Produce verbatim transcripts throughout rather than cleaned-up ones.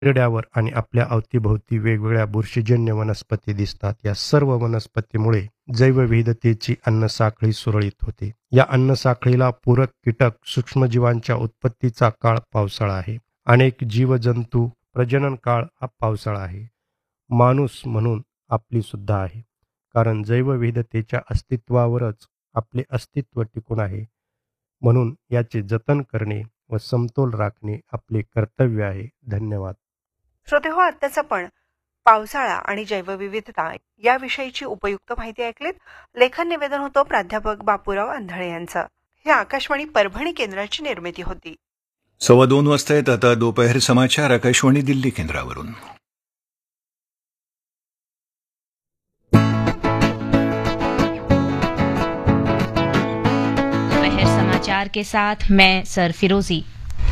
टेकड्यावर आणि आपल्या अवतीभोवती वेगवेगळ्या बुरशीजन्य वनस्पती दिसतात. या सर्व वनस्पतीमुळे जैवविविधतेची अन्नसाखळी सुरळीत होते. या अन्नसाखळीला पूरक कीटक सूक्ष्मजीवांच्या उत्पत्तीचा काळ पावसाळा आहे. अनेक जीवजंतू प्रजनन काळ हा पावसाळा आहे. माणूस म्हणून आपली सुद्धा आहे, कारण जैवविविधतेच्या अस्तित्वावरच आपले अस्तित्व टिकून आहे. म्हणून याचे जतन करणे व समतोल राखणे आपले कर्तव्य आहे. धन्यवाद. श्रोतेहो, आत्ताच आपण पावसाळा आणि जैवविविधता याविषयीची उपयुक्त माहिती ऐकलीत. लेखन निवेदन होतं प्राध्यापक बापूराव आंधळे यांचं. हे आकाशवाणी परभणी केंद्राची निर्मिती होती. सव्वा दोन वाजता येत आता दोपहर समाचार आकाशवाणी दिल्ली केंद्रावरून. दोपहर समाचार के साथ मैं सर फिरोजी.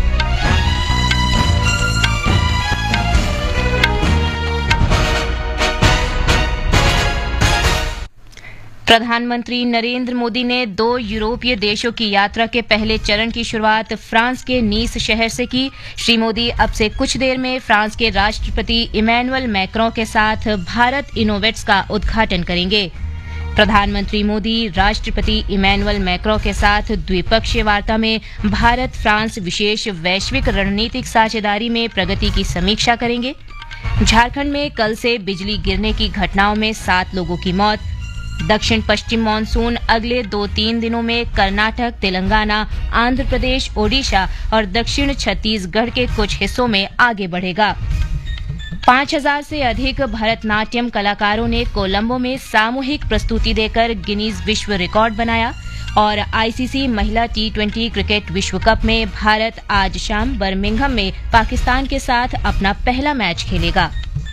प्रधानमंत्री नरेंद्र मोदी ने दो यूरोपीय देशों की यात्रा के पहले चरण की शुरुआत फ्रांस के नीस शहर से की. श्री मोदी अब से कुछ देर में फ्रांस के राष्ट्रपति इमैनुअल मैक्रों के साथ भारत इनोवेट्स का उद्घाटन करेंगे. प्रधानमंत्री मोदी राष्ट्रपति इमैनुअल मैक्रों के साथ द्विपक्षीय वार्ता में भारत फ्रांस विशेष वैश्विक रणनीतिक साझेदारी में प्रगति की समीक्षा करेंगे. झारखंड में कल से बिजली गिरने की घटनाओं में सात लोगों की मौत. दक्षिण पश्चिम मानसून अगले दो तीन दिनों में कर्नाटक, तेलंगाना, आंध्र प्रदेश, ओडिशा और दक्षिण छत्तीसगढ़ के कुछ हिस्सों में आगे बढ़ेगा. पांच हजार से अधिक भरतनाट्यम कलाकारों ने कोलंबो में सामूहिक प्रस्तुति देकर गिनीज विश्व रिकॉर्ड बनाया. और आईसीसी महिला टी ट्वेंटी क्रिकेट विश्व कप में भारत आज शाम बर्मिंघम में पाकिस्तान के साथ अपना पहला मैच खेलेगा.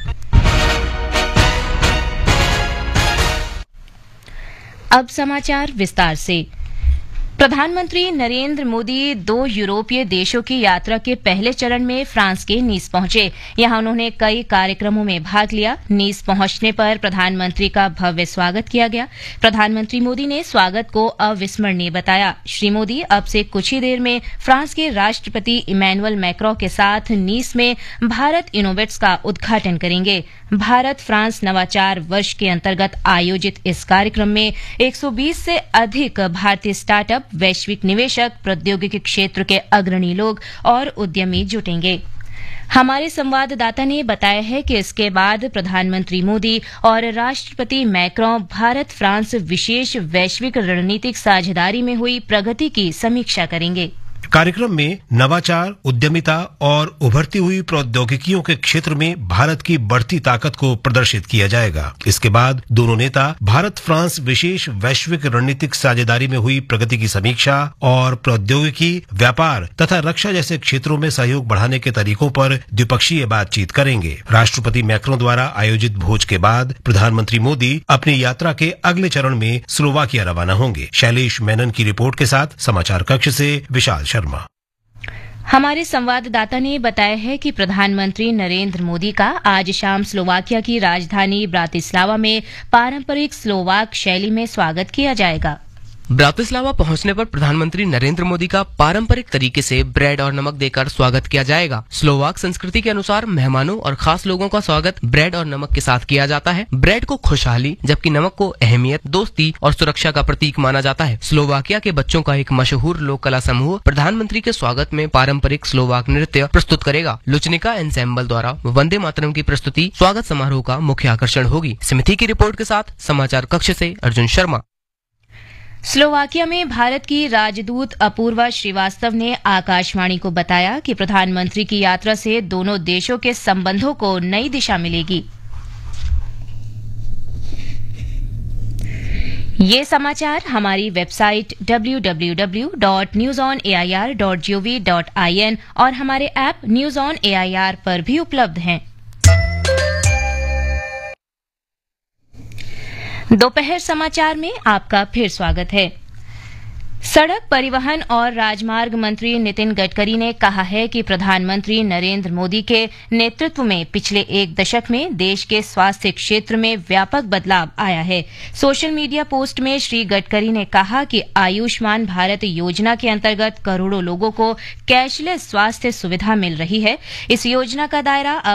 अब समाचार विस्तार से. प्रधानमंत्री नरेंद्र मोदी दो यूरोपीय देशों की यात्रा के पहले चरण में फ्रांस के नीस पहुंचे. यहां उन्होंने कई कार्यक्रमों में भाग लिया. नीस पहुंचने पर प्रधानमंत्री का भव्य स्वागत किया गया. प्रधानमंत्री मोदी ने स्वागत को अविस्मरणीय बताया. श्री मोदी अब से कुछ ही देर में फ्रांस के राष्ट्रपति इमैनुअल मैक्रों के साथ नीस में भारत इनोवेट्स का उद्घाटन करेंगे. भारत फ्रांस नवाचार वर्ष के अंतर्गत आयोजित इस कार्यक्रम में एक सौ बीस से अधिक भारतीय स्टार्टअप, वैश्विक निवेशक, प्रौद्योगिकी क्षेत्र के अग्रणी लोग और उद्यमी जुटेंगे. हमारे संवाददाता ने बताया है कि इसके बाद प्रधानमंत्री मोदी और राष्ट्रपति मैक्रों भारत फ्रांस विशेष वैश्विक रणनीतिक साझेदारी में हुई प्रगति की समीक्षा करेंगे. कार्यक्रम में नवाचार, उद्यमिता और उभरती हुई प्रौद्योगिकियों के क्षेत्र में भारत की बढ़ती ताकत को प्रदर्शित किया जाएगा. इसके बाद दोनों नेता भारत फ्रांस विशेष वैश्विक रणनीतिक साझेदारी में हुई प्रगति की समीक्षा और प्रौद्योगिकी, व्यापार तथा रक्षा जैसे क्षेत्रों में सहयोग बढ़ाने के तरीकों पर द्विपक्षीय बातचीत करेंगे. राष्ट्रपति मैक्रों द्वारा आयोजित भोज के बाद प्रधानमंत्री मोदी अपनी यात्रा के अगले चरण में स्लोवाकिया रवाना होंगे. शैलेश मेनन की रिपोर्ट के साथ समाचार कक्ष से विशाल शर्मा. हमारे संवाददाता ने बताया है कि प्रधानमंत्री नरेंद्र मोदी का आज शाम स्लोवाकिया की राजधानी ब्रातिस्लावा में पारंपरिक स्लोवाक शैली में स्वागत किया जाएगा. ब्रातिस्लावा पहुंचने पर प्रधानमंत्री नरेंद्र मोदी का पारंपरिक तरीके से ब्रेड और नमक देकर स्वागत किया जाएगा. स्लोवाक संस्कृति के अनुसार मेहमानों और खास लोगों का स्वागत ब्रेड और नमक के साथ किया जाता है. ब्रेड को खुशहाली जबकि नमक को अहमियत, दोस्ती और सुरक्षा का प्रतीक माना जाता है. स्लोवाकिया के बच्चों का एक मशहूर लोक कला समूह प्रधानमंत्री के स्वागत में पारंपरिक स्लोवाक नृत्य प्रस्तुत करेगा. लुचनिका एंसेम्बल द्वारा वंदे मातरम की प्रस्तुति स्वागत समारोह का मुख्य आकर्षण होगी. समिति की रिपोर्ट के साथ समाचार कक्ष से अर्जुन शर्मा. स्लोवाकिया में भारत की राजदूत अपूर्वा श्रीवास्तव ने आकाशवाणी को बताया कि प्रधानमंत्री की यात्रा से दोनों देशों के संबंधों को नई दिशा मिलेगी. ये समाचार हमारी website W W W dot news on A I R dot G O V dot I N और हमारे app news on A I R पर भी उपलब्ध हैं. दोपहर समाचार में आपका फिर स्वागत है. सड़क परिवहन और राजमार्ग मंत्री नितिन गडकरी ने कहा है कि प्रधानमंत्री नरेंद्र मोदी के नेतृत्व में पिछले एक दशक में देश के स्वास्थ्य क्षेत्र में व्यापक बदलाव आया है। सोशल मीडिया पोस्ट में श्री गडकरी ने कहा कि आयुष्मान भारत योजना के अंतर्गत करोड़ों लोगों को कैशलेस स्वास्थ्य सुविधा मिल रही है। इस योजना का दायरा